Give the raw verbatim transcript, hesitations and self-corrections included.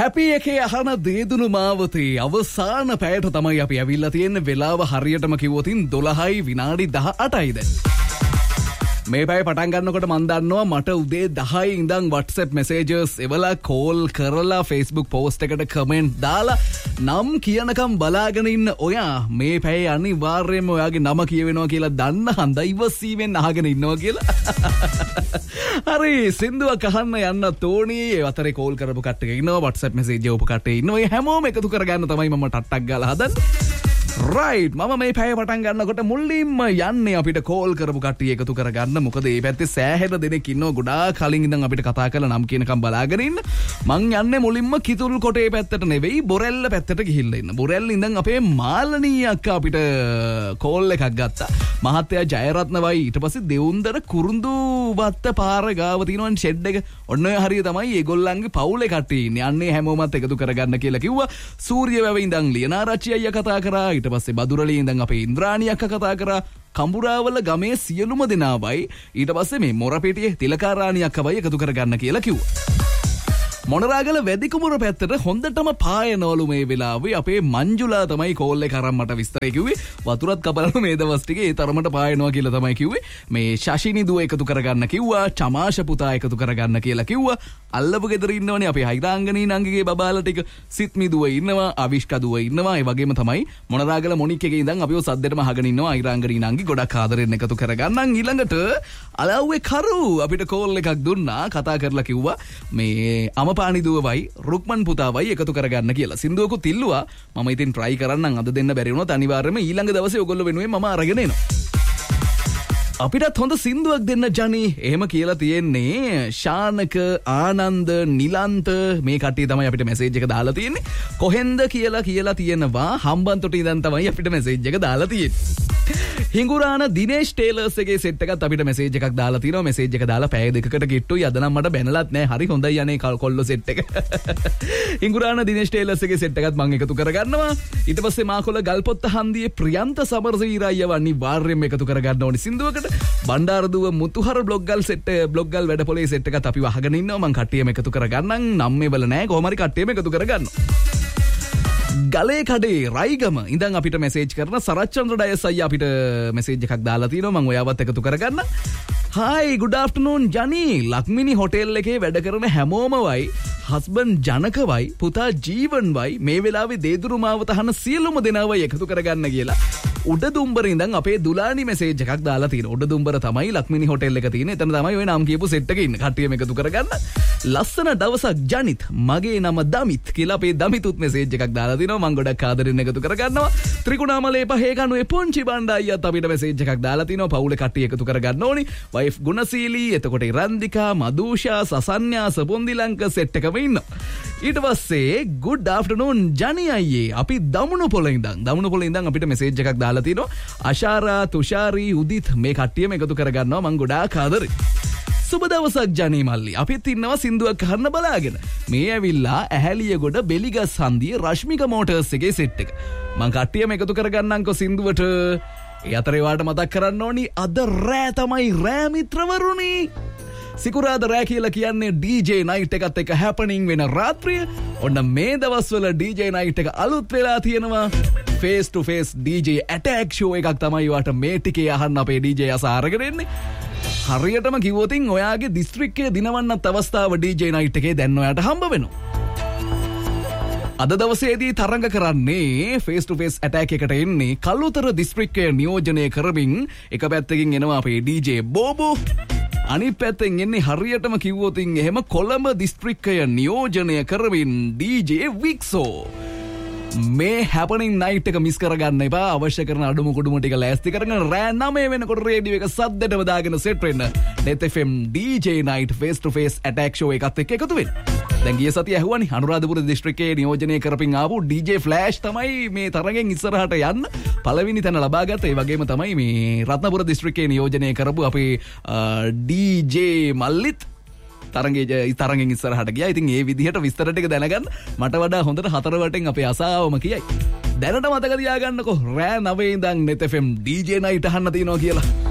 හැපි එකේ අහන දේදුණු මාවතේ අවසාන පැයට තමයි අපි ඇවිල්ලා තියෙන්නේ. වෙලාව හරියටම කිව්වොතින් දොළහයි විනාඩි දහඅටයි දැන්. මේ පැය පටන් ගන්නකොට මම දන්නවා මට උදේ දහයි ඉඳන් WhatsApp messages එවලා කෝල් කරලා Facebook post එකට comment දාලා නම් කියනකම් බලාගෙන ඉන්න ඔයා මේ පැය අනිවාර්යයෙන්ම ඔයාගේ නම කියවෙනවා කියලා දන්න හන්දා ඉවසීමෙන් අහගෙන ඉන්නවා කියලා. හරි සින්දුවක් අහන්න යන්න තෝණී. ඒ අතරේ කෝල් කරපු කට්ටිය ඉන්නවා, WhatsApp message යවපු කට්ටිය ඉන්නවා. ඒ හැමෝම එකතු කරගන්න තමයි මම ටට්ටක් ගාලා හදන්නේ. රයිට් මම මේ පැය පටන් ගන්නකොට මුලින්ම යන්නේ අපිට කෝල් කරපු කට්ටිය එකතු කරගන්න. මොකද මේ පැත්තේ සෑහෙන දෙනෙක් ඉන්නවා. ගොඩාක් කලින් ඉඳන් අපිට කතා කරලා නම් කියනකම් බලාගෙන ඉන්න. මං යන්නේ මුලින්ම කිතුල් කොටේ පැත්තට නෙවෙයි බොරැල්ල පැත්තට ගිහිල්ලා ඉන්න. බොරැල්ල ඉඳන් අපේ මාළනී අක්කා අපිට කෝල් එකක් ගත්තා. මහත්තයා ජයරත්නවයි ඊට පස්සේ දෙවුන්දර කුරුඳු වත්ත පාර ගාව තියෙනවා ෂෙඩ් එක. ඔන්න ඔය හරිය තමයි ඒගොල්ලන්ගේ පවුලේ කට්ටිය ඉන්නේ. යන්නේ හැමෝමත් එකතු කරගන්න කියලා කිව්වා. සූර්යවැව ඉඳන් ලියනාරච්චි අයියා කතා කරා. ඊට පස්සේ බදුරලේ ඉඳන් අපේ ඉන්ද්‍රාණි අක්කා කතා කරා. කඹුරාවල ගමේ සියලුම දෙනාවයි ඊට පස්සේ මේ මොරපෙටියේ තිලකාරාණි අක්කවයි එකතු කරගන්න කියලා කිව්වා. මොනරාගල වැදිකුමර පැත්තට හොඳටම පායනවලු මේ වෙලාවේ අපේ මංජුලා තමයි කෝල් එක අරන් මට විස්තරය කිව්වේ. වතුරත් කපලන මේ දවස් ටිකේ ඒ තරමට පායනවා කියලා තමයි කිව්වේ. මේ ශෂිනි දුව එකතු කරගන්න කිව්වා. චමාෂ පුතා එකතු කරගන්න කියලා කිව්වා. අල්ලපු ගෙදර ඉන්නවනේ අපේ හයිරාංගනී නංගිගේ බබාලා ටික. සිත්මි දුව ඉන්නවා, අවිෂ්ක දුව ඉන්නවා. ඒ වගේම තමයි මොනරාගල මොනික් එකේ ඉඳන් අපිව සද්දෙටම අහගෙන ඉන්නවා හයිරාංගනී නංගි. ගොඩක් ආදරෙන් එකතු කරගන්නම්. ඊළඟට අලව්වේ කරු අපිට කෝල් එකක් දුන්නා. කතා කරලා කිව්වා මේ පානි දුවවයි රුක්මන් පුතාවයි එකතු කරගන්න කියලා. සින්දුවකුත් ඉල්ලුවා. මම ඉතින් try කරන්නම්. අද දෙන්න බැරි වුණොත් අනිවාර්යයෙන්ම ඊළඟ දවසේ ඔයගොල්ලෝ වෙනුවෙන් මම අරගෙන එනවා. අපිටත් හොඳ සින්දුවක් දෙන්න ජනි. එහෙම කියලා තියෙන්නේ ශානක, ආනන්ද, නිලන්ත මේ කට්ටිය තමයි අපිට මැසේජ් එක දාලා තියෙන්නේ. කොහෙන්ද කියලා කියලා තියෙනවා. හම්බන්තොට ඉඳන් තමයි අපිට මැසේජ් එක දාලා තියෙන්නේ. හිඟුරාන දිනේෂ් ටේලර්ස් එකේ සෙට් එකත් අපිට මැසේජ් එකක් දාලා තියෙනවා. මැසේජ් එක දාලා පැය දෙකකට කිට්ටුයි. අද නම් මට බැනලත් නෑ. හරි හොඳයි යන්නේ කොල්ලෝ සෙට් එක. හිඟුරාන දිනේෂ් ටේලර්ස් එකේ සෙට් එකත් මම එකතු කරගන්නවා. ඊට පස්සේ මාකොළ ගල්පොත්ත හන්දියේ ප්‍රියන්ත සමරසීර අයියව අනිවාර්යයෙන්ම එකතු කරගන්න ඕනි සින්දුවකට. බණ්ඩාරදුව මුතුහර බ්ලොග්ගල් සෙට් බ්ලොග්ගල් වැඩපොලේ සෙට් එකත් අපි වහගෙන ඉන්නවා. මං කට්ටියම එකතු කරගන්නම්. නම් මේවල නෑ. කොහොම හරි කට්ටියම එකතු කරගන්නවා. ගලේ කඩේ රයිගම ඉඳන් අපිට මැසේජ් කරන සරච්චන්ද්‍ර ඩයස් අයියා අපිට මැසේජ් එකක් දාලා තියෙනවා. මම ඔයාවත් එකතු කරගන්න. Hi good afternoon ජනි. Lakmini hotel එකේ වැඩ කරන හැමෝමවයි හස්බන්ඩ් ජනකවයි පුතා ජීවන්වයි මේ වෙලාවේ දේදුරු මාව තහන සියලුම දෙනාවයි එකතු කරගන්න කියලා උඩදුම්බර ඉඳන් අපේ දුලානි මැසේජ් එකක් දාලා තියෙනවා. උඩදුම්බර තමයි ලක්මිනි හොටෙල් එක තියෙන්නේ. එතන තමයි ඔය නම් කියපු සෙට් එකේ ඉන්න කට්ටියම එකතු කරගන්න. ලස්සන දවසක් ජනිත්. මගේ නම දමිත් කියලා අපේ දමිතුත් මැසේජ් එකක් දාලා තිනවා. මම ගොඩක් ආදරෙන් එකතු කරගන්නවා. ත්‍රිකුණාමලේ පහේ කනුවේ පොන්චි බණ්ඩා අයියත් අපිට මැසේජ් එකක් දාලා තිනවා. පවුලේ කට්ටිය එකතු කරගන්න ඕනි. වයිෆ් ගුණසීලී, එතකොට ඉරන්දිකා, මදුෂා, සසන්‍යා, සපොන්දිලංක සෙට් එකම ඉන්නවා. ඊට පස්සේ good afternoon ජනි අයියේ. අපි දමුණු පොළ ඉඳන් දමුණු පොළ ඉඳන් අපිට මැසේජ් එකක් දාලා තිනවා. අශාරා, තුෂාරි, උදිත් මේ කට්ටියම එකතු කරගන්නවා. මම ගොඩාක් ආදරෙයි. සුබ දවසක් ජනී මල්ලි. අපිත් ඉන්නවා සින්දුවක් අහන්න බලාගෙන. මේ ඇවිල්ලා ඇහැලියගොඩ බෙලිගස් හන්දියේ රශ්මික මෝටර්ස් එකේ සෙට් එක. මං කට්ටියම එකතු කරගන්නම්කො සින්දුවට. ඒ අතරේ වාට මතක් කරන්න ඕනි අද රෑ තමයි රෑ මිත්‍රවරුනි. සිකුරාද රෑ කියලා කියන්නේ ඩීජේ නයිට් එකත් එක්ක හැපනින් වෙන රාත්‍රිය. ඔන්න මේ දවස්වල ඩීජේ නයිට් එක අලුත් වෙලා තියෙනවා. ෆේස් ටු ෆේස් ඩීජේ ඇටැක් ෂෝ එකක් තමයි වාට මේ ටිකේ අහන්න අපේ ඩීජේ අස අරගෙන එන්නේ. හරියටම කිව්වොතින් ඔයාගේ දිස්ත්‍රික්කයේ දිනවන්නත් අවස්ථාව ඩීජේ නයිට් එකේ දැන් ඔයාට හම්බ වෙනවා. අද දවසේදී තරඟ කරන්නේ ෆේස් ටු ෆේස් ඇටැක් එකට එන්නේ කළුතර දිස්ත්‍රික්කය නියෝජනය කරමින් එක පැත්තකින් එනවා අපේ ඩීජේ බෝබෝ. අනිත් පැත්තෙන් එන්නේ හරියටම කිව්වොතින් එහෙම කොළඹ දිස්ත්‍රික්කය නියෝජනය කරමින් ඩීජේ වික්සෝ. මේ හැපනින් නයිට් එක මිස් කරගන්න එපා. අවශ්‍ය කරන අඩුම කුඩුම ටික ලෑස්ති කරගෙන රෑ නවය වෙනකොට රේඩියෝ එක සද්දටම දාගෙන සෙට් වෙන්න. net f m DJ night face to face attack show එකත් එක්ක එකතු වෙන්න. දැන් ගිය සතිය ඇහුවානේ අනුරාධපුර දිස්ත්‍රික්කයේ නියෝජනය කරපින් ආපු ඩීජේ ෆ්ලෑෂ් තමයි මේ තරගෙන් ඉස්සරහට යන්න පළවෙනි තැන ලබා ගත්ත. ඒ වගේම තමයි මේ රත්නපුර දිස්ත්‍රික්කයේ නියෝජනය කරපු අපේ ඩීජේ මල්ලිත් තරගේ තරගෙන් ඉස්සරහට ගියා. ඉතින් ඒ විදිහට විස්තර ටික දැනගන්න මට වඩා හොඳට හතර වටෙන් අපේ අසාවම කියයි. දැනට මතක තියාගන්නකෝ රෑ නවය ඉඳන් net f m DJ night අහන්න තියෙනවා කියලා.